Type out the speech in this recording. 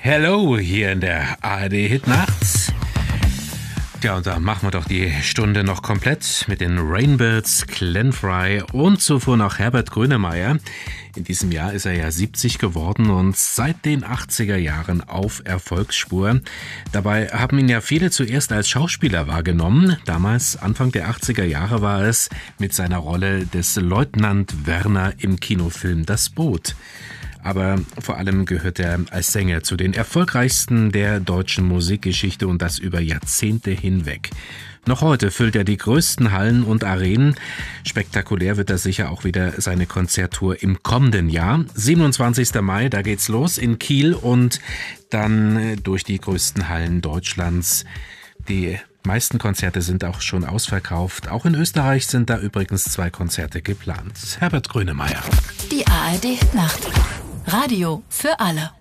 Hello, hier in der ARD Hitnacht. Ja, und da machen wir doch die Stunde noch komplett mit den Rainbirds, Glenn Frey und zuvor noch Herbert Grönemeyer. In diesem Jahr ist er ja 70 geworden und seit den 80er Jahren auf Erfolgsspur. Dabei haben ihn ja viele zuerst als Schauspieler wahrgenommen. Damals, Anfang der 80er Jahre, war es mit seiner Rolle des Leutnant Werner im Kinofilm Das Boot. Aber vor allem gehört er als Sänger zu den erfolgreichsten der deutschen Musikgeschichte und das über Jahrzehnte hinweg. Noch heute füllt er die größten Hallen und Arenen. Spektakulär wird er sicher auch wieder seine Konzerttour im kommenden Jahr. 27. Mai, da geht's los in Kiel und dann durch die größten Hallen Deutschlands. Die meisten Konzerte sind auch schon ausverkauft. Auch in Österreich sind da übrigens 2 Konzerte geplant. Herbert Grönemeyer. Die ARD Hitnacht. Radio für alle.